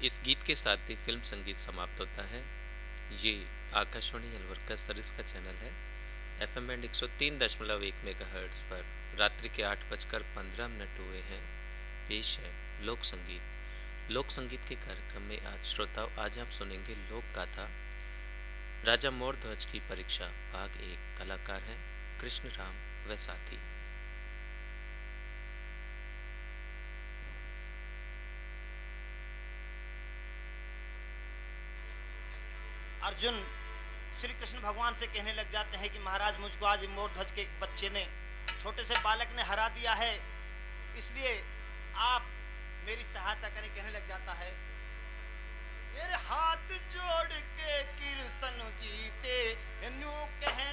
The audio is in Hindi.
इस गीत के साथ ही फिल्म संगीत समाप्त होता है। ये आकाशवाणी अलवर का सरिस का चैनल है। एफएम बैंड 103.1 मेगाहर्ट्ज पर रात्रि के 8:15 हुए हैं। पेश है लोक संगीत। लोक संगीत के कार्यक्रम में आज श्रोताओं, आज आप सुनेंगे लोक गाथा राजा मोर ध्वज की परीक्षा भाग 1। कलाकार हैं कृष्ण राम व साथी। अर्जुन श्री कृष्ण भगवान से कहने लग जाते हैं कि महाराज, मुझको आज मोर ध्वज के एक बच्चे ने, छोटे से बालक ने हरा दिया है, इसलिए आप मेरी सहायता करें। कहने लग जाता है, मेरे हाथ जोड़ के कृष्ण जीते न्यू कह